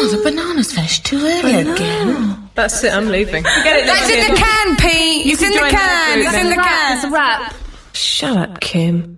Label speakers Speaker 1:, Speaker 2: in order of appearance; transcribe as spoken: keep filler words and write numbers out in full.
Speaker 1: Oh, the banana's finished too early again.
Speaker 2: That's it, I'm leaving. Forget it.
Speaker 3: That's in the can, Pete. It's in the can. It's in the can.
Speaker 4: It's a wrap.
Speaker 2: Shut up, Kim.